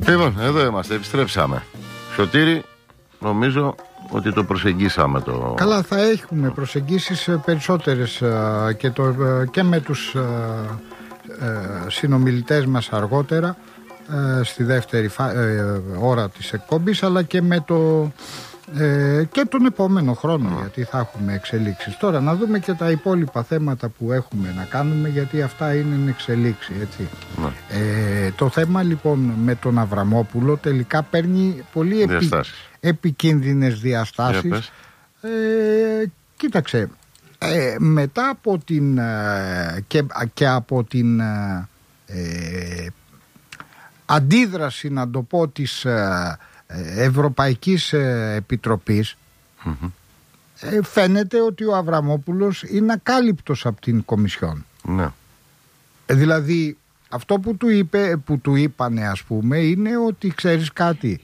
Λοιπόν, εδώ είμαστε, επιστρέψαμε. Σωτήρη, νομίζω ότι το προσεγγίσαμε το... Καλά, θα έχουμε προσεγγίσεις περισσότερες και με τους συνομιλητές μας αργότερα στη δεύτερη ώρα της εκπομπής, αλλά και με και τον επόμενο χρόνο, γιατί θα έχουμε εξελίξεις. Τώρα να δούμε και τα υπόλοιπα θέματα που έχουμε να κάνουμε, γιατί αυτά είναι εξελίξη, έτσι. Το θέμα λοιπόν με τον Αβραμόπουλο τελικά παίρνει πολύ επικίνδυνες διαστάσεις. Κοίταξε, μετά από την και από την αντίδραση, να το πω, της Ευρωπαϊκής Επιτροπής, φαίνεται ότι ο Αβραμόπουλος είναι ακάλυπτος από την Κομισιόν. Ναι. Δηλαδή αυτό που του είπανε, ας πούμε, είναι ότι ξέρεις κάτι,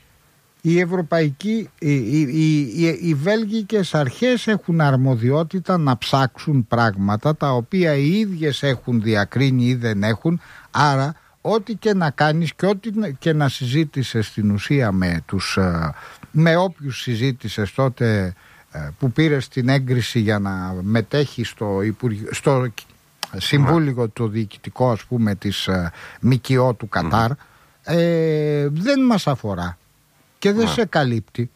οι βέλγικες αρχές έχουν αρμοδιότητα να ψάξουν πράγματα τα οποία οι ίδιες έχουν διακρίνει ή δεν έχουν, άρα ό,τι και να κάνεις και ό,τι και να συζήτησες στην ουσία με όποιους συζήτησες τότε που πήρες την έγκριση για να μετέχεις στο Συμβούλιο το διοικητικό, ας πούμε, της ΜΚΟ του Κατάρ, δεν μας αφορά και δεν σε καλύπτει.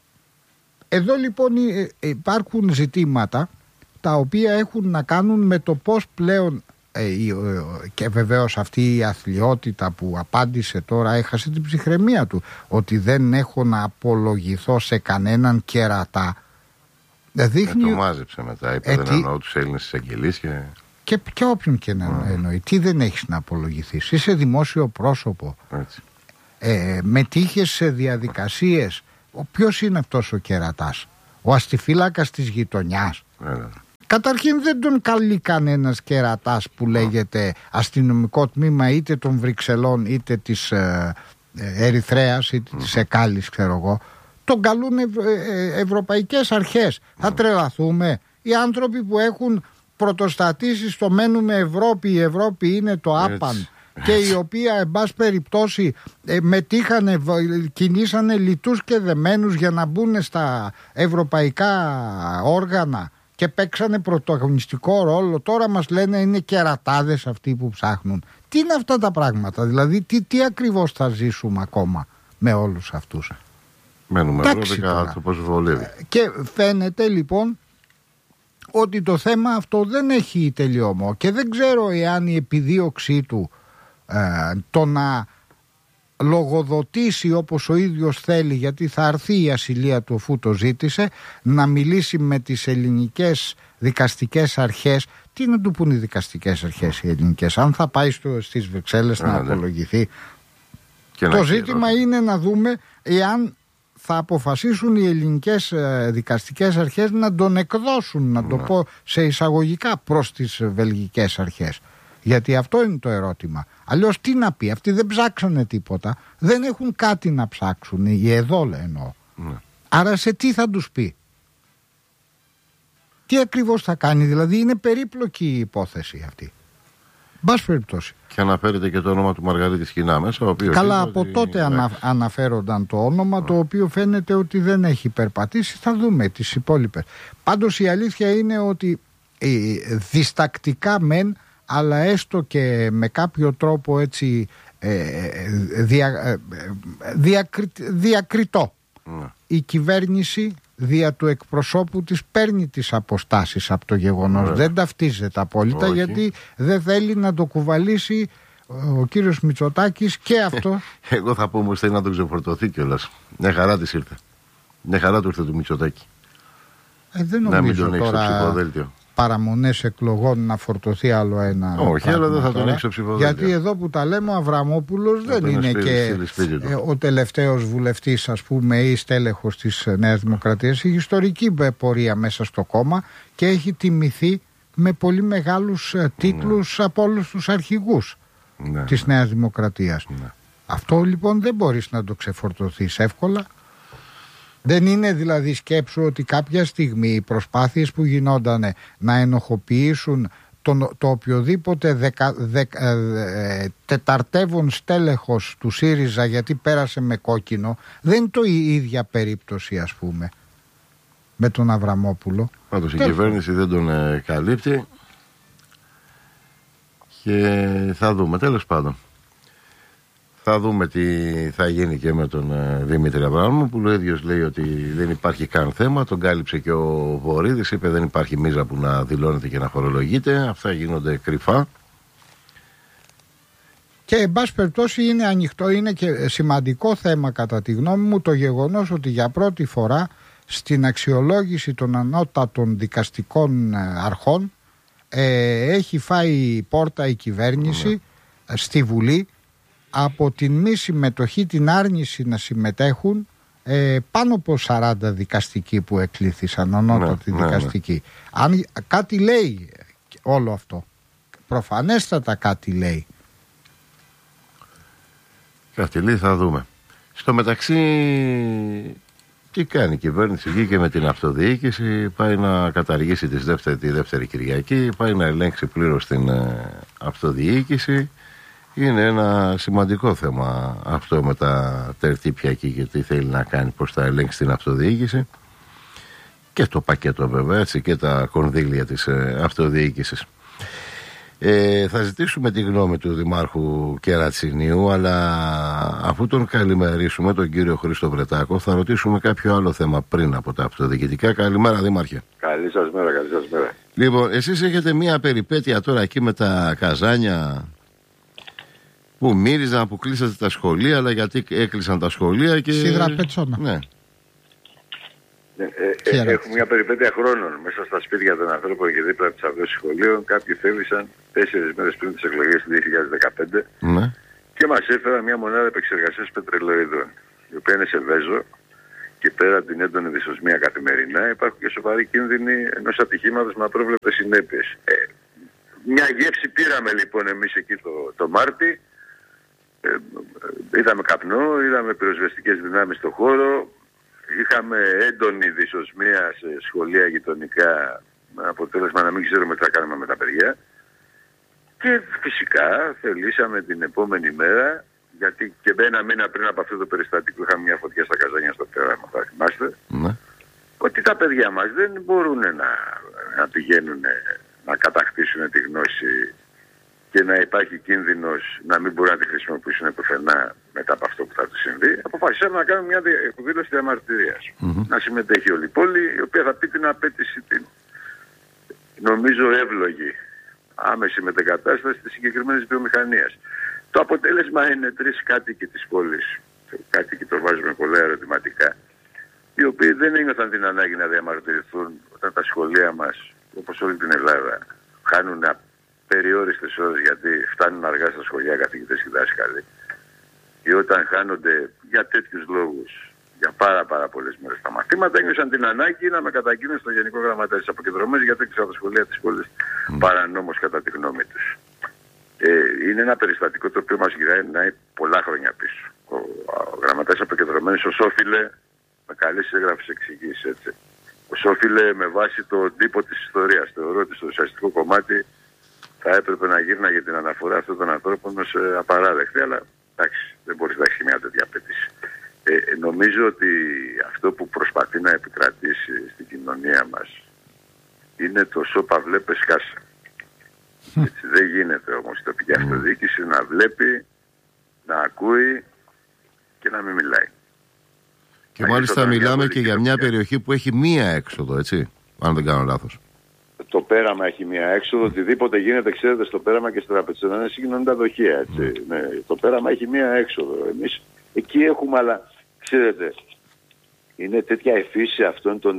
Εδώ λοιπόν υπάρχουν ζητήματα τα οποία έχουν να κάνουν με το πώς πλέον, και βεβαίως αυτή η αθλιότητα που απάντησε τώρα έχασε την ψυχραιμία του, ότι δεν έχω να απολογηθώ σε κανέναν κερατά. Δείχνει... το μάζεψε μετά, είπε δεν εννοώ τους Έλληνες εισαγγελείς και όποιον και να εννοεί. Τι δεν έχεις να απολογηθείς, είσαι δημόσιο πρόσωπο, μετήχες σε διαδικασίες. Ποιος είναι αυτός ο κερατάς? Ο αστιφύλακας της γειτονιάς? Καταρχήν δεν τον καλεί κανένας κερατάς που λέγεται αστυνομικό τμήμα είτε των Βρυξελών είτε της Ερυθρέας είτε της Εκάλης, ξέρω εγώ. Τον καλούν ευρωπαϊκές αρχές. Θα τρελαθούμε? Οι άνθρωποι που έχουν πρωτοστατήσει στο μένουμε Ευρώπη, η Ευρώπη είναι το άπαν, και η οποία εν πάση περιπτώσει μετήχανε, κινήσανε λιτούς και δεμένους για να μπουν στα ευρωπαϊκά όργανα και παίξανε πρωταγωνιστικό ρόλο, τώρα μας λένε είναι κερατάδες αυτοί που ψάχνουν. Τι είναι αυτά τα πράγματα, δηλαδή τι ακριβώς θα ζήσουμε ακόμα με όλους αυτούς? Μένουμε εδώ το πώς βολεύει. Και φαίνεται λοιπόν ότι το θέμα αυτό δεν έχει τελειώμα και δεν ξέρω εάν η επιδίωξή του το να λογοδοτήσει όπως ο ίδιος θέλει, γιατί θα έρθει η ασυλία του αφού το ζήτησε, να μιλήσει με τις ελληνικές δικαστικές αρχές. Τι να του πούν οι δικαστικές αρχές οι ελληνικές, αν θα πάει στις Βρυξέλλες να απολογηθεί? Το ζήτημα είναι να δούμε εάν θα αποφασίσουν οι ελληνικές δικαστικές αρχές να τον εκδώσουν, να το πω σε εισαγωγικά, προς τις βελγικές αρχές. Γιατί αυτό είναι το ερώτημα. Αλλιώς τι να πει, αυτοί δεν ψάξανε τίποτα, δεν έχουν κάτι να ψάξουν, εδώ εννοώ. Άρα σε τι θα τους πει? Τι ακριβώς θα κάνει? Δηλαδή είναι περίπλοκη η υπόθεση αυτή. Μπας περιπτώσει. Και αναφέρεται και το όνομα του Μαργαρίτη Σκηνά μέσα, ο οποίος... Καλά, από τότε αναφέρονταν το όνομα, το οποίο φαίνεται ότι δεν έχει περπατήσει. Θα δούμε τις υπόλοιπες. Πάντως η αλήθεια είναι ότι διστακτικά μεν, αλλά έστω και με κάποιο τρόπο έτσι διακριτό, η κυβέρνηση δια του εκπροσώπου της παίρνει τις αποστάσεις από το γεγονός. Δεν ταυτίζεται απόλυτα. Όχι. Γιατί δεν θέλει να το κουβαλήσει ο κύριος Μητσοτάκης και αυτό. Εγώ θα πω όμως θέλει να τον ξεφορτωθεί κιόλας. Μια χαρά της ήρθε. Μια χαρά του ήρθε του Μητσοτάκη. Δεν νομίζω να μην τον έχει στο ψηφοδέλτιο. Παραμονές εκλογών να φορτωθεί άλλο ένα. Όχι, αλλά δεν θα τον έχει στο ψηφοδέλτιο. Γιατί εδώ που τα λέμε, ο Αβραμόπουλος δεν είναι και ο τελευταίος βουλευτής, ας πούμε, ή στέλεχος της Νέας Δημοκρατίας. Έχει ιστορική πορεία μέσα στο κόμμα και έχει τιμηθεί με πολύ μεγάλους τίτλους από όλους τους αρχηγούς της Νέας Δημοκρατίας. Αυτό λοιπόν δεν μπορείς να το ξεφορτωθείς εύκολα. Δεν είναι δηλαδή, σκέψου ότι κάποια στιγμή οι προσπάθειες που γινόντανε να ενοχοποιήσουν το οποιοδήποτε τεταρτεύον στέλεχος του ΣΥΡΙΖΑ γιατί πέρασε με κόκκινο, δεν είναι η ίδια περίπτωση, ας πούμε, με τον Αβραμόπουλο. Πάντως η κυβέρνηση δεν τον καλύπτει και θα δούμε, τέλος πάντων. Θα δούμε τι θα γίνει και με τον Δημήτρη Αβραμόπουλο. Ο ίδιος λέει ότι δεν υπάρχει καν θέμα. Τον κάλυψε και ο Βορίδης. Είπε δεν υπάρχει μίζα που να δηλώνεται και να φορολογείται. Αυτά γίνονται κρυφά. Και εν πάση περιπτώσει είναι ανοιχτό, είναι και σημαντικό θέμα κατά τη γνώμη μου το γεγονός ότι για πρώτη φορά στην αξιολόγηση των ανώτατων δικαστικών αρχών έχει φάει πόρτα η κυβέρνηση στη Βουλή από την μη συμμετοχή, την άρνηση να συμμετέχουν πάνω από 40 δικαστικοί που εκλήθησαν, ανώτατοι δικαστικοί. Αν κάτι λέει όλο αυτό, προφανέστατα κάτι λέει. Κάτι λέει, θα δούμε. Στο μεταξύ, τι κάνει η κυβέρνηση? Βγήκε με την αυτοδιοίκηση, πάει να καταργήσει τη δεύτερη Κυριακή, πάει να ελέγξει πλήρως την αυτοδιοίκηση. Είναι ένα σημαντικό θέμα αυτό με τα τερτύπια εκεί και τι θέλει να κάνει, πώς θα ελέγξει την αυτοδιοίκηση και το πακέτο βέβαια, έτσι, και τα κονδύλια της αυτοδιοίκησης. Θα ζητήσουμε τη γνώμη του Δημάρχου Κερατσινίου, αλλά αφού τον καλημερίσουμε, τον κύριο Χρήστο Βρετάκο, θα ρωτήσουμε κάποιο άλλο θέμα πριν από τα αυτοδιοικητικά. Καλημέρα, Δήμαρχε. Καλή σας μέρα, καλή σας μέρα. Λοιπόν, εσείς έχετε μία περιπέτεια τώρα εκεί με τα καζάνια που μύριζαν, που κλείσατε τα σχολεία, αλλά γιατί έκλεισαν τα σχολεία και... Σίδρα πετσόνα. Ναι. Έχουμε μια περιπέτεια χρόνων μέσα στα σπίτια των ανθρώπων και δίπλα από τις αυτοσχολείων. Κάποιοι θέλησαν 4 μέρες πριν τις εκλογές του 2015 και μας έφεραν μια μονάδα επεξεργασίας πετρελοειδών, η οποία είναι σε Βέζο και πέρα από την έντονη δυσοσμία καθημερινά υπάρχουν και σοβαροί κίνδυνοι ενός ατυχήματος με απρόβλεπτες συνέπειες. Μια γεύση πήραμε λοιπόν εμείς εκεί το Μάρτι. Είδαμε καπνό, είδαμε πυροσβεστικές δυνάμεις στο χώρο, είχαμε έντονη δυσοσμία σε σχολεία γειτονικά, με αποτέλεσμα να μην ξέρουμε τι θα κάνουμε με τα παιδιά. Και φυσικά θελήσαμε την επόμενη μέρα, γιατί και ένα μήνα πριν από αυτό το περιστατικό είχαμε μια φωτιά στα καζάνια στο πέραμα, θα θυμάστε, ότι τα παιδιά μας δεν μπορούν να πηγαίνουν να κατακτήσουν τη γνώση και να υπάρχει κίνδυνος να μην μπορούν να τη χρησιμοποιήσουν πουθενά μετά από αυτό που θα του συμβεί. Αποφασίσαμε να κάνουμε μια εκδήλωση διαμαρτυρίας. Να συμμετέχει όλη η πόλη, η οποία θα πει την απέτηση την, νομίζω, εύλογη, άμεση μετεγκατάσταση της συγκεκριμένης βιομηχανίας. Το αποτέλεσμα είναι 3 κάτοικοι της πόλης, κάτοικοι το βάζουμε πολλά ερωτηματικά, οι οποίοι δεν ένιωθαν την ανάγκη να διαμαρτυρηθούν όταν τα σχολεία μας, όπως όλη την Ελλάδα, χάνουν περιόριστες ώρες γιατί φτάνουν αργά στα σχολεία καθηγητές και δάσκαλοι, ή όταν χάνονται για τέτοιους λόγους για πάρα πολλές μέρες τα μαθήματα, ένιωσαν την ανάγκη να με καταγγείλουν στο Γενικό Γραμματέα της Αποκεντρωμένης γιατί έκλεισαν τα σχολεία της πόλης παρανόμως κατά τη γνώμη τους. Είναι ένα περιστατικό το οποίο μας γυρνάει πολλά χρόνια πίσω. Ο Γραμματέας Αποκεντρωμένης ως όφιλε, με καλές έγραφες εξηγήσεις, έτσι, ως όφιλε με βάση τον τύπο της ιστορίας. Θεωρώ ότι στο ουσιαστικό κομμάτι θα έπρεπε να γύρναγε την αναφορά αυτών των ανθρώπων ως απαράδεκτη, αλλά εντάξει, δεν μπορεί να έχει μια τέτοια απέτηση. Νομίζω ότι αυτό που προσπαθεί να επικρατήσει στην κοινωνία μας είναι το σώπα βλέπε σκάσε. Έτσι, δεν γίνεται όμως η τοπική αυτοδιοίκηση να βλέπει, να ακούει και να μην μιλάει. Και μάλιστα μιλάμε και για μια περιοχή που έχει μία έξοδο, έτσι, αν δεν κάνω λάθος. Το πέραμα έχει μία έξοδο, οτιδήποτε γίνεται, ξέρετε, στο πέραμα και στο τραπεζικό συγκοινωνούν τα δοχεία, έτσι. Ναι, το πέραμα έχει μία έξοδο. Εμείς εκεί έχουμε, αλλά ξέρετε, είναι τέτοια η φύση αυτών των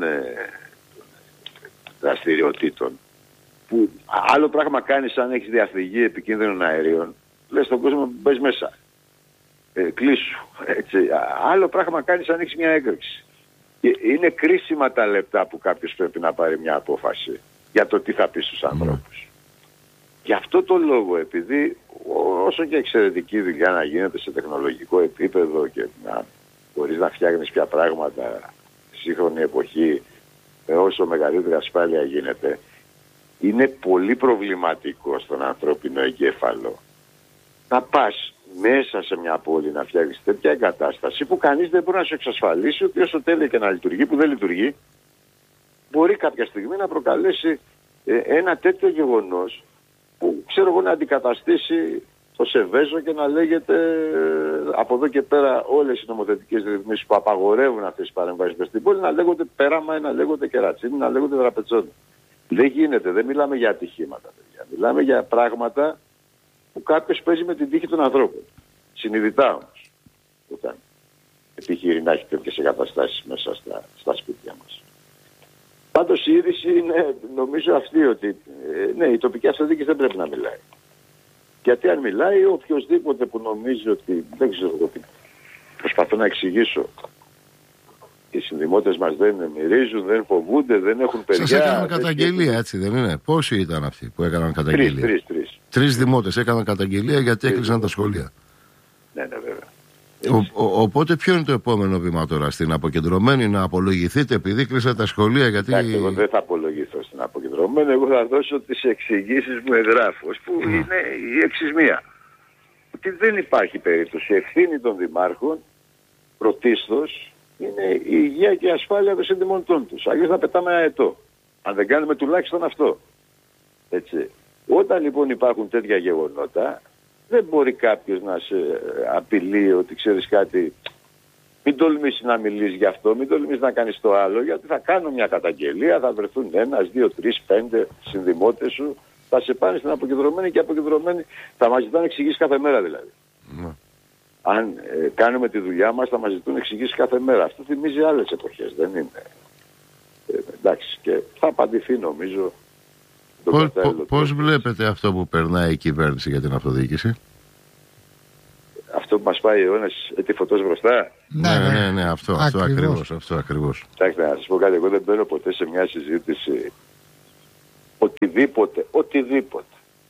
δραστηριοτήτων που άλλο πράγμα κάνεις αν έχεις διαφυγή επικίνδυνων αερίων, λες στον κόσμο μπες μέσα, κλείσου, έτσι. Άλλο πράγμα κάνεις αν έχεις μια έκρηξη. Και είναι κρίσιμα τα λεπτά που κάποιος πρέπει να πάρει μια απόφαση για το τι θα πει στους ανθρώπους. Γι' αυτό το λόγο, επειδή όσο και εξαιρετική δουλειά να γίνεται σε τεχνολογικό επίπεδο και να μπορείς να φτιάχνεις πια πράγματα στη σύγχρονη εποχή με όσο μεγαλύτερη ασφάλεια γίνεται, είναι πολύ προβληματικό στον ανθρώπινο εγκέφαλο να πας μέσα σε μια πόλη να φτιάξεις τέτοια εγκατάσταση που κανείς δεν μπορεί να σου εξασφαλίσει ότι όσο τέλεια και να λειτουργεί, που δεν λειτουργεί, μπορεί κάποια στιγμή να προκαλέσει ένα τέτοιο γεγονός που ξέρω εγώ να αντικαταστήσει το Σεβέζο και να λέγεται από εδώ και πέρα όλες οι νομοθετικές ρυθμίσεις που απαγορεύουν αυτές τις παρεμβάσεις στην πόλη να λέγονται πέραμα, να λέγονται κερατσίνη, να λέγονται δραπετσόνι. Δεν γίνεται, δεν μιλάμε για ατυχήματα, παιδιά. Μιλάμε για πράγματα που κάποιος παίζει με την τύχη των ανθρώπων. Συνειδητά όμως. Όταν επιχειρεί να έχει τέτοιες εγκαταστάσεις μέσα στα σπίτια μας. Πάντως η είδηση είναι νομίζω αυτή ότι ναι, η τοπική αυτοδιοίκηση δεν πρέπει να μιλάει. Γιατί αν μιλάει οποιοδήποτε που νομίζει ότι δεν ξέρω εγώ τι προσπαθώ να εξηγήσω. Οι συνδημότες μας δεν μυρίζουν, δεν φοβούνται, δεν έχουν παιδιά. Σας έκαναν καταγγελία, έτσι δεν είναι? Πόσοι ήταν αυτοί που έκαναν καταγγελία? Τρεις δημότες έκαναν καταγγελία γιατί έκλεισαν τα σχολεία. Ναι, βέβαια. Οπότε ποιο είναι το επόμενο βήμα τώρα? Στην αποκεντρωμένη να απολογηθείτε επειδή κλείσατε τα σχολεία? Γιατί... Εγώ δεν θα απολογηθώ στην αποκεντρωμένη. Εγώ θα δώσω τις εξηγήσεις μου εγγράφως που είναι η εξής μία. Ότι δεν υπάρχει περίπτωση. Ευθύνη των δημάρχων πρωτίστως είναι η υγεία και η ασφάλεια των συντημοτών τους. Αλλιώς θα πετάμε αετό. Αν δεν κάνουμε τουλάχιστον αυτό. Έτσι. Όταν λοιπόν υπάρχουν τέτοια γεγονότα, δεν μπορεί κάποιος να σε απειλεί ότι ξέρεις κάτι, μην τολμήσεις να μιλήσεις γι' αυτό, μην τολμήσεις να κάνεις το άλλο, γιατί θα κάνω μια καταγγελία, θα βρεθούν 1, 2, 3, 5 συνδημότες σου, θα σε πάνε στην αποκεντρωμένη και αποκεντρωμένη θα μας ζητάνε εξηγήσεις κάθε μέρα δηλαδή. Αν κάνουμε τη δουλειά μας θα μας ζητούν εξηγήσεις κάθε μέρα. Αυτό θυμίζει άλλες εποχές, δεν είναι? Εντάξει, και θα απαντηθεί νομίζω. Πώς βλέπετε αυτό που περνάει η κυβέρνηση για την αυτοδιοίκηση? Αυτό που μας πάει αιώνας τη φωτός μπροστά. Ναι, αυτό ακριβώς. Εντάξει, να σας πω κάτι, εγώ δεν μπαίνω ποτέ σε μια συζήτηση οτιδήποτε.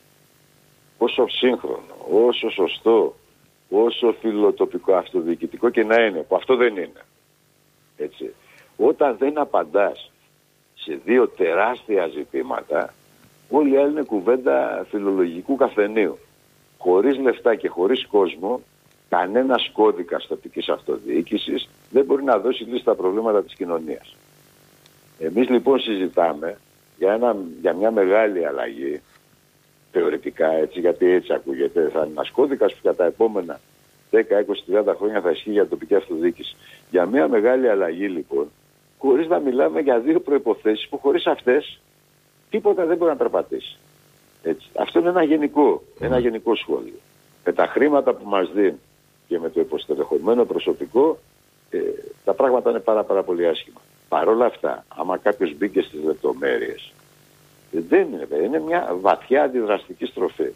Όσο σύγχρονο, όσο σωστό, όσο φιλοτοπικό αυτοδιοικητικό και να είναι, που αυτό δεν είναι. Έτσι. Όταν δεν απαντάς σε δύο τεράστια ζητήματα, όλη η άλλη είναι κουβέντα φιλολογικού καφενείου. Χωρίς λεφτά και χωρίς κόσμο, κανένας κώδικας τοπικής αυτοδιοίκησης δεν μπορεί να δώσει λύση στα προβλήματα της κοινωνίας. Εμείς λοιπόν συζητάμε για μια μεγάλη αλλαγή, θεωρητικά έτσι, γιατί έτσι ακούγεται, θα είναι ένας κώδικας που κατά τα επόμενα 10, 20, 30 χρόνια θα ισχύει για τοπική αυτοδιοίκηση. Για μια μεγάλη αλλαγή λοιπόν, χωρίς να μιλάμε για δύο προϋποθέσεις που χωρίς αυτές τίποτα δεν μπορεί να περπατήσει. Έτσι. Αυτό είναι ένα γενικό σχόλιο. Με τα χρήματα που μας δίνουν και με το υποστελεχωμένο προσωπικό τα πράγματα είναι πάρα πολύ άσχημα. Παρ' όλα αυτά, άμα κάποιος μπήκε στις λεπτομέρειες, δεν είναι μια βαθιά αντιδραστική στροφή.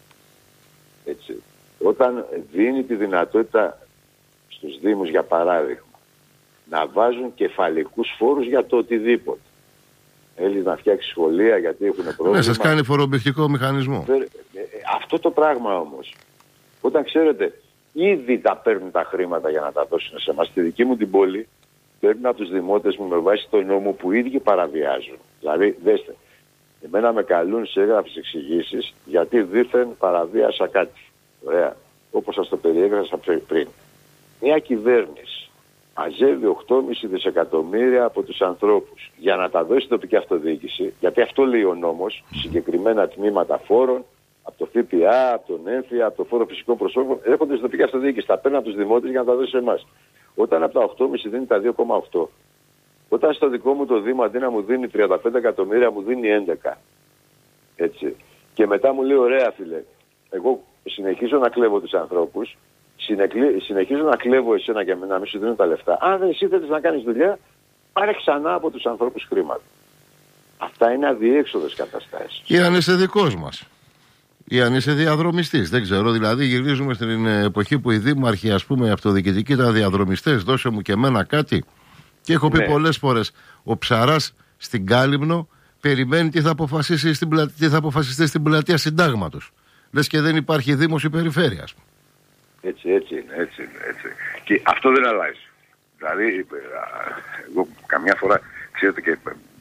Έτσι. Όταν δίνει τη δυνατότητα στους Δήμους, για παράδειγμα, να βάζουν κεφαλικούς φόρους για το οτιδήποτε. Θέλει να φτιάξει σχολεία γιατί έχουν πρόβλημα. Ναι, σας κάνει φορομπηχτικό μηχανισμό. Αυτό το πράγμα όμως, όταν ξέρετε, ήδη τα παίρνουν τα χρήματα για να τα δώσουν σε εμάς. Στη δική μου την πόλη, παίρνουν από τους δημότες μου με βάση τον νόμο που οι ίδιοι παραβιάζουν. Δηλαδή, δέστε, εμένα με καλούν σε έγγραφες εξηγήσεις γιατί δήθεν παραβίασα κάτι. Ωραία. Όπως σας το περιέγραψα πριν. Μια κυβέρνηση μαζεύει 8,5 δισεκατομμύρια από τους ανθρώπους για να τα δώσει στην τοπική αυτοδιοίκηση, γιατί αυτό λέει ο νόμος, συγκεκριμένα τμήματα φόρων, από το ΦΠΑ, από τον έμφυα, από το φόρο φυσικών προσώπων, έρχονται στην τοπική αυτοδιοίκηση. Τα παίρνουν από τους δημότες για να τα δώσει σε εμάς. Όταν από τα 8,5 δίνει τα 2,8. Όταν στο δικό μου το Δήμο αντί να μου δίνει 35 εκατομμύρια μου δίνει 11. Έτσι. Και μετά μου λέει, ωραία φίλε, εγώ συνεχίζω να κλέβω τους ανθρώπους, συνεχίζω να κλέβω εσένα και να μην σου δίνω τα λεφτά. Αν δεν εσύ θέλεις να κάνεις δουλειά, πάρε ξανά από τους ανθρώπους χρήματα. Αυτά είναι αδιέξοδες καταστάσεις. Ή αν είσαι δικός μας. Ή αν είσαι διαδρομιστής. Δεν ξέρω. Δηλαδή, γυρίζουμε στην εποχή που οι δήμαρχοι, ας πούμε, αυτοδιοικητικοί ήταν διαδρομιστές. Δώσε μου και εμένα κάτι. Και έχω πει πολλές φορές, ο Ψαράς στην Κάλυμνο περιμένει τι θα αποφασιστεί στην πλατεία Συντάγματος. Λες και δεν υπάρχει δήμος ή περιφέρεια. Έτσι είναι. Και αυτό δεν αλλάζει. Δηλαδή, εγώ καμιά φορά, ξέρετε, και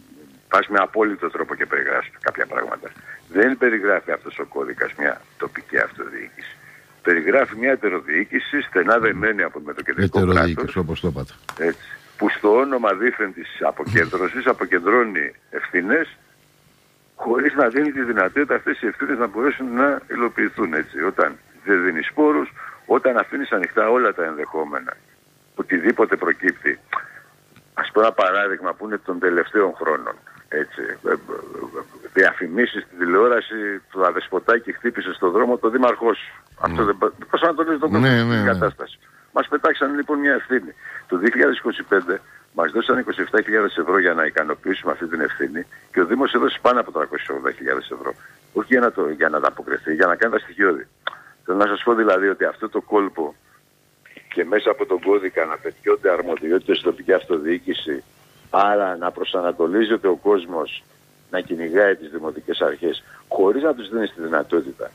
πας με απόλυτο τρόπο και περιγράφεις κάποια πράγματα. Δεν περιγράφει αυτός ο κώδικας μια τοπική αυτοδιοίκηση. Περιγράφει μια ετεροδιοίκηση στενά δεμένη με το κεντρικό κράτος, όπως το είπατε. Έτσι, που στο όνομα δήθεν της αποκέντρωσης αποκεντρώνει ευθύνες χωρίς να δίνει τη δυνατότητα αυτές οι ευθύνες να μπορέσουν να υλοποιηθούν. Έτσι. Όταν δεν δίνεις πόρους, όταν αφήνεις ανοιχτά όλα τα ενδεχόμενα, οτιδήποτε προκύπτει. Ας πω ένα παράδειγμα που είναι των τελευταίων χρόνων. Έτσι. Διαφημίσεις στην τηλεόραση, το αδεσποτάκι χτύπησε στον δρόμο το δήμαρχό σου. Αυτό δεν προσανατολίζει τον κόσμο στην κατάσταση. Μας πετάξαν λοιπόν μια ευθύνη. Το 2025 μας δώσαν 27.000 ευρώ για να ικανοποιήσουμε αυτή την ευθύνη και ο Δήμος έδωσε πάνω από 380.000 ευρώ. Όχι για να ανταποκριθεί, για να κάνει τα στοιχειώδη. Θέλω να σας πω δηλαδή ότι αυτό το κόλπο και μέσα από τον κώδικα να πετιώνται αρμοδιότητες στην τοπική αυτοδιοίκηση, άρα να προσανατολίζεται ο κόσμος να κυνηγάει τις δημοτικές αρχές χωρίς να τους δίνει τη δυνατότητα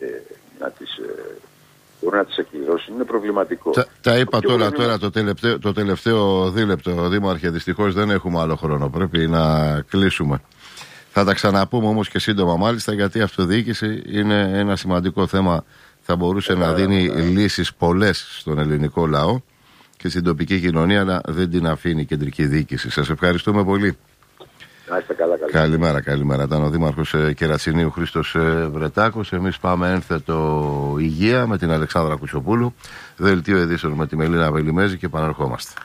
μπορούν να τις εκπληρώσουν, είναι προβληματικό. Τα είπα τώρα το τελευταίο δίλεπτο, Δήμαρχε, δυστυχώς δεν έχουμε άλλο χρόνο, πρέπει να κλείσουμε. Θα τα ξαναπούμε όμως και σύντομα μάλιστα, γιατί η αυτοδιοίκηση είναι ένα σημαντικό θέμα, θα μπορούσε να δίνει λύσεις πολλές στον ελληνικό λαό και στην τοπική κοινωνία, αλλά δεν την αφήνει η κεντρική διοίκηση. Σας ευχαριστούμε πολύ. Καλημέρα. Ήταν ο Δήμαρχος Κερατσινίου Χρήστος Βρετάκος. Εμείς πάμε ένθετο υγεία με την Αλεξάνδρα Κουτσοπούλου, δελτίο ειδήσεων με τη Μελίνα Βελιμέζη και επαναρχόμαστε.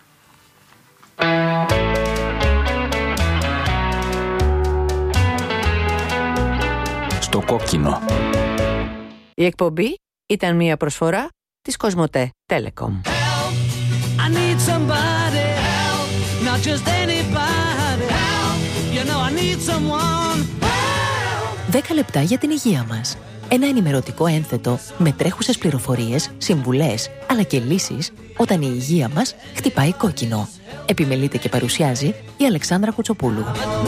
Στο κόκκινο. Η εκπομπή ήταν μια προσφορά της Κοσμοτέ Telecom. 10 λεπτά για την υγεία μας. Ένα ενημερωτικό ένθετο με τρέχουσες πληροφορίες, συμβουλές, αλλά και λύσεις όταν η υγεία μας χτυπάει κόκκινο. Επιμελείται και παρουσιάζει η Αλεξάνδρα Κουτσοπούλου.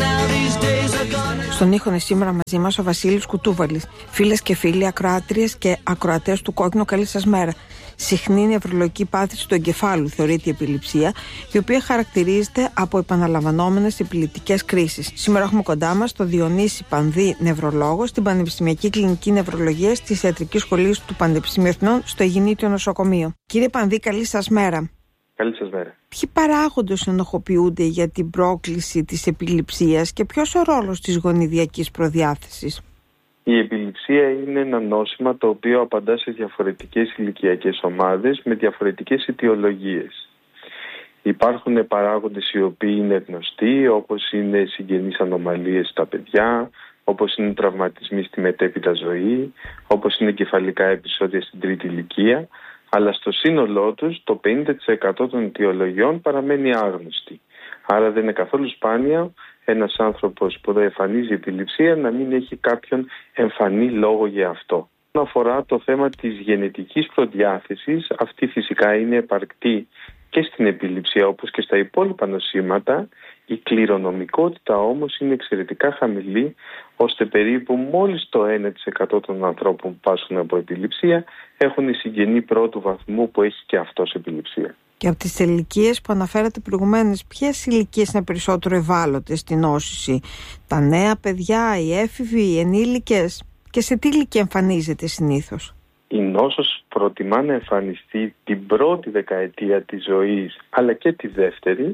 Στον ήχο είναι σήμερα μαζί μας ο Βασίλης Κουτούβαλης. Φίλες και φίλοι, ακροάτριες και ακροατές του Κόκκινου, καλή σας μέρα. Συχνή νευρολογική πάθηση του εγκεφάλου θεωρείται η επιληψία, η οποία χαρακτηρίζεται από επαναλαμβανόμενες επιληπτικές κρίσεις. Σήμερα έχουμε κοντά μας τον Διονύση Πανδή, νευρολόγο, στην Πανεπιστημιακή Κλινική Νευρολογία της Ιατρικής Σχολής του Πανεπιστημίου Εθνών στο Αιγινήτιο Νοσοκομείο. Κύριε Πανδή, καλή σας μέρα. Καλή σας μέρα. Ποιοι παράγοντες ενοχοποιούνται για την πρόκληση της επιληψίας και ποιος ο ρόλος της γονιδιακής προδιάθεσης? Η επιληψία είναι ένα νόσημα το οποίο απαντά σε διαφορετικές ηλικιακές ομάδες με διαφορετικές αιτιολογίες. Υπάρχουν παράγοντες οι οποίοι είναι γνωστοί, όπως είναι συγγενείς ανομαλίες στα παιδιά, όπως είναι τραυματισμοί στη μετέπειτα ζωή, όπως είναι κεφαλικά επεισόδια στην τρίτη ηλικία, αλλά στο σύνολό τους το 50% των αιτιολογιών παραμένει άγνωστη. Άρα δεν είναι καθόλου σπάνιο ένας άνθρωπος που δεν εμφανίζει επιληψία να μην έχει κάποιον εμφανή λόγο για αυτό. Όσον αφορά το θέμα της γενετικής προδιάθεσης, αυτή φυσικά είναι επαρκτή και στην επιληψία όπως και στα υπόλοιπα νοσήματα. Η κληρονομικότητα όμως είναι εξαιρετικά χαμηλή, ώστε περίπου μόλις το 1% των ανθρώπων που πάσχουν από επιληψία έχουν συγγενή πρώτου βαθμού που έχει και αυτός επιληψία. Και από τις ηλικίες που αναφέρατε προηγουμένως, ποιες ηλικίες είναι περισσότερο ευάλωτες στην νόσηση? Τα νέα παιδιά, οι έφηβοι, οι ενήλικες? Και σε τι ηλικία εμφανίζεται συνήθως? Η νόσος προτιμά να εμφανιστεί την πρώτη δεκαετία της ζωής, αλλά και τη δεύτερη.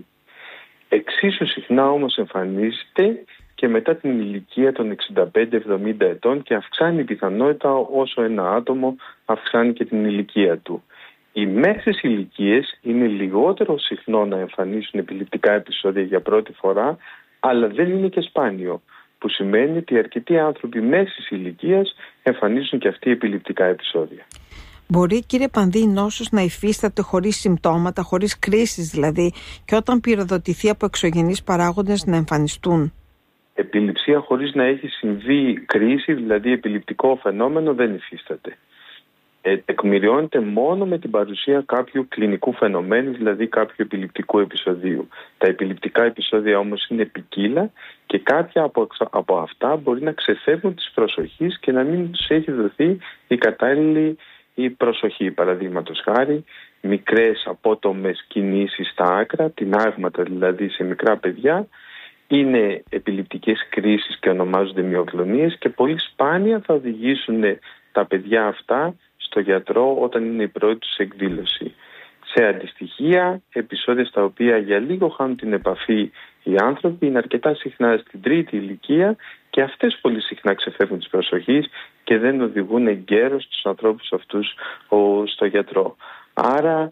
Εξίσου συχνά όμως εμφανίζεται και μετά την ηλικία των 65-70 ετών και αυξάνει η πιθανότητα όσο ένα άτομο αυξάνει και την ηλικία του. Οι μέσες ηλικίες είναι λιγότερο συχνό να εμφανίσουν επιληπτικά επεισόδια για πρώτη φορά, αλλά δεν είναι και σπάνιο, που σημαίνει ότι αρκετοί άνθρωποι μέσης ηλικίας εμφανίζουν και αυτοί επιληπτικά επεισόδια. Μπορεί, κύριε Πανδή, η νόσος να υφίσταται χωρίς συμπτώματα, χωρίς κρίσεις δηλαδή, και όταν πυροδοτηθεί από εξωγενείς παράγοντες να εμφανιστούν? Επιληψία χωρίς να έχει συμβεί κρίση, δηλαδή επιληπτικό φαινόμενο, δεν υφίσταται. Τεκμηριώνεται μόνο με την παρουσία κάποιου κλινικού φαινομένου, δηλαδή κάποιου επιληπτικού επεισοδίου. Τα επιληπτικά επεισόδια όμως είναι ποικίλα και κάποια από αυτά μπορεί να ξεφεύγουν της προσοχής και να μην τους έχει δοθεί η κατάλληλη προσοχή. Παραδείγματος χάρη, μικρές απότομες κινήσεις στα άκρα, τινάγματα δηλαδή σε μικρά παιδιά, είναι επιληπτικές κρίσεις και ονομάζονται μυοκλονίες και πολύ σπάνια θα οδηγήσουν τα παιδιά αυτά στο γιατρό όταν είναι η πρώτη τους εκδήλωση. Σε αντιστοιχεία, επεισόδια στα οποία για λίγο χάνουν την επαφή οι άνθρωποι είναι αρκετά συχνά στην τρίτη ηλικία και αυτές πολύ συχνά ξεφεύγουν της προσοχής και δεν οδηγούν εγκαίρως τους ανθρώπους αυτούς στο γιατρό. Άρα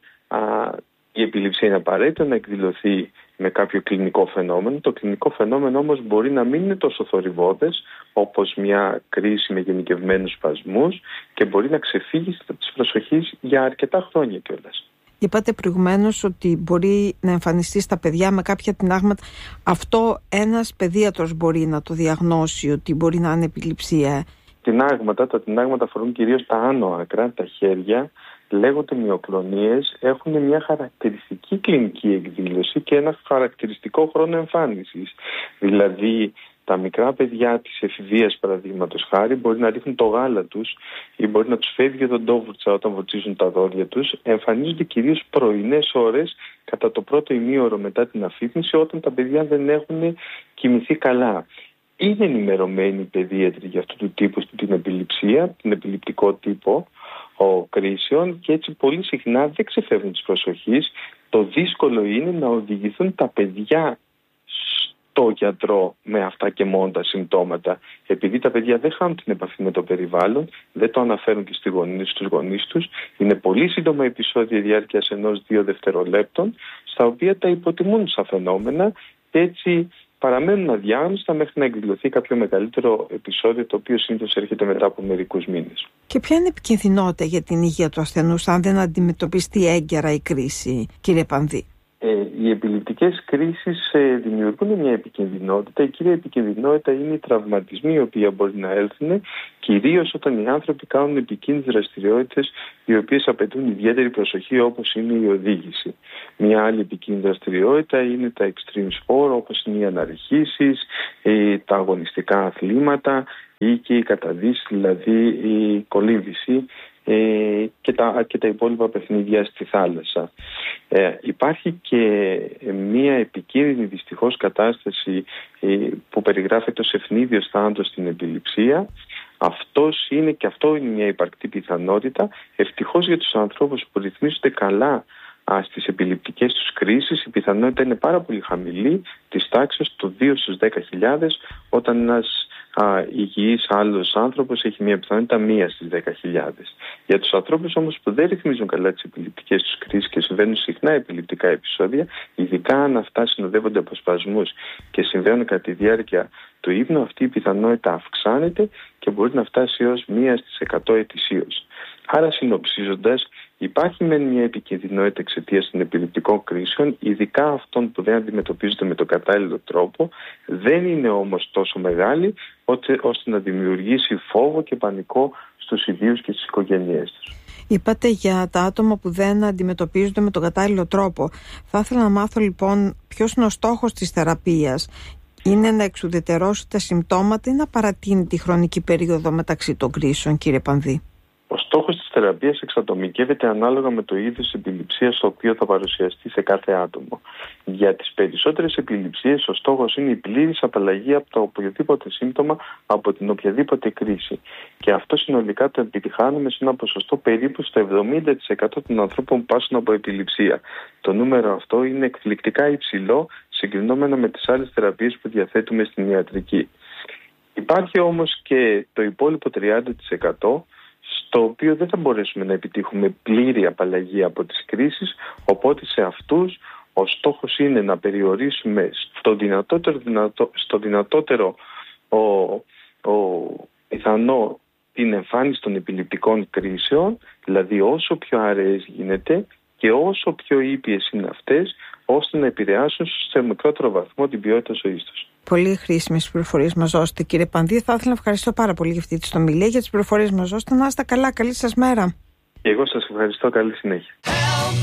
η επιληψία είναι απαραίτητο να εκδηλωθεί με κάποιο κλινικό φαινόμενο. Το κλινικό φαινόμενο όμως μπορεί να μην είναι τόσο θορυβώδες όπως μια κρίση με γενικευμένους σπασμούς και μπορεί να ξεφύγει της προσοχής για αρκετά χρόνια κιόλας. Είπατε προηγουμένως ότι μπορεί να εμφανιστεί στα παιδιά με κάποια τινάγματα. Αυτό ένας παιδίατρος μπορεί να το διαγνώσει ότι μπορεί να είναι επιληψία. Τα τινάγματα αφορούν κυρίως τα άνω άκρα, τα χέρια, λέγονται μυοκλονίες, έχουν μια χαρακτηριστική κλινική εκδήλωση και ένα χαρακτηριστικό χρόνο εμφάνισης. Δηλαδή, τα μικρά παιδιά της εφηβείας, παραδείγματος χάρη, μπορεί να ρίχνουν το γάλα τους ή μπορεί να τους φεύγει οδοντόβουρτσα όταν βουτίζουν τα δόντια τους. Εμφανίζονται κυρίως πρωινές ώρες κατά το πρώτο ημίωρο μετά την αφύπνιση, όταν τα παιδιά δεν έχουν κοιμηθεί καλά. Είναι ενημερωμένοι οι παιδίατροι για αυτού του τύπου την επιληψία, την επιληπτικό τύπο κρίσεων και έτσι πολύ συχνά δεν ξεφεύγουν της προσοχής. Το δύσκολο είναι να οδηγηθούν τα παιδιά στο γιατρό με αυτά και μόνο τα συμπτώματα. Επειδή τα παιδιά δεν χάνουν την επαφή με το περιβάλλον, δεν το αναφέρουν και στους γονείς τους, είναι πολύ σύντομα επεισόδια διάρκειας 1-2 δευτερολέπτων, στα οποία τα υποτιμούν σαν φαινόμενα και έτσι παραμένουν αδιάγνωστα μέχρι να εκδηλωθεί κάποιο μεγαλύτερο επεισόδιο, το οποίο συνήθως έρχεται μετά από μερικούς μήνες. Και ποια είναι η επικινδυνότητα για την υγεία του ασθενούς αν δεν αντιμετωπιστεί έγκαιρα η κρίση, κύριε Πανδή? Οι επιληπτικές κρίσεις δημιουργούν μια επικινδυνότητα. Η κύρια επικινδυνότητα είναι οι τραυματισμοί οι οποίοι μπορεί να έλθουν, κυρίως όταν οι άνθρωποι κάνουν επικίνδυνες δραστηριότητες οι οποίες απαιτούν ιδιαίτερη προσοχή, όπως είναι η οδήγηση. Μια άλλη επικίνδυνη δραστηριότητα είναι τα extreme sport, όπως είναι οι αναρριχήσεις, τα αγωνιστικά αθλήματα ή και οι καταδύσεις, δηλαδή η κολύμβηση και τα υπόλοιπα παιχνίδια στη θάλασσα. Υπάρχει και μία επικίνδυνη δυστυχώς κατάσταση που περιγράφεται ως ευνίδιος θάνατος στην επιληψία. Αυτό είναι μια υπαρκτή πιθανότητα. Ευτυχώς για τους ανθρώπους που ρυθμίζονται καλά στις επιληπτικές τους κρίσεις, η πιθανότητα είναι πάρα πολύ χαμηλή, της τάξης του 2 στους 10.000, όταν ένας υγιής άλλος άνθρωπος έχει μια πιθανότητα 1 στις 10.000. Για τους ανθρώπους όμως που δεν ρυθμίζουν καλά τις επιληπτικές τους κρίσεις και συμβαίνουν συχνά επιληπτικά επεισόδια, ειδικά αν αυτά συνοδεύονται από σπασμούς και συμβαίνουν κατά τη διάρκεια του ύπνου, αυτή η πιθανότητα αυξάνεται και μπορεί να φτάσει ως 1 στις 100 ετησίως. Άρα, συνοψίζοντας, υπάρχει μεν μια επικινδυνότητα εξαιτίας των επιληπτικών κρίσεων, ειδικά αυτών που δεν αντιμετωπίζονται με τον κατάλληλο τρόπο, δεν είναι όμως τόσο μεγάλη ώστε να δημιουργήσει φόβο και πανικό στους ιδίους και στις οικογένειές τους. Είπατε για τα άτομα που δεν αντιμετωπίζονται με τον κατάλληλο τρόπο. Θα ήθελα να μάθω λοιπόν ποιος είναι ο στόχος της θεραπείας. Είναι να εξουδετερώσει τα συμπτώματα ή να παρατείνει τη χρονική περίοδο μεταξύ των κρίσεων, κύριε Πανδή? Ο στόχος της θεραπείας εξατομικεύεται ανάλογα με το είδος επιληψίας το οποίο θα παρουσιαστεί σε κάθε άτομο. Για τις περισσότερες επιληψίες ο στόχος είναι η πλήρης απαλλαγή από το οποιοδήποτε σύμπτωμα, από την οποιαδήποτε κρίση. Και αυτό συνολικά το επιτυχάνουμε σε ένα ποσοστό περίπου στο 70% των ανθρώπων που πάσουν από επιληψία. Το νούμερο αυτό είναι εκπληκτικά υψηλό συγκρινόμενο με τις άλλες θεραπείες που διαθέτουμε στην ιατρική. Υπάρχει όμως και το υπόλοιπο 30%, στο οποίο δεν θα μπορέσουμε να επιτύχουμε πλήρη απαλλαγή από τις κρίσεις, οπότε σε αυτούς ο στόχος είναι να περιορίσουμε στο δυνατότερο πιθανό την εμφάνιση των επιληπτικών κρίσεων, δηλαδή όσο πιο αραιές γίνεται και όσο πιο ήπιες είναι αυτές, ώστε να επηρεάσουν σε μικρότερο βαθμό την ποιότητα ζωής τους. Πολύ χρήσιμες πληροφορίες μας δώσετε, κύριε Πανδή. Θα ήθελα να ευχαριστώ πάρα πολύ για αυτή τη συνομιλία, για τις πληροφορίες μας δώσετε. Να είστε καλά, καλή σας μέρα. Και εγώ σας ευχαριστώ, καλή συνέχεια.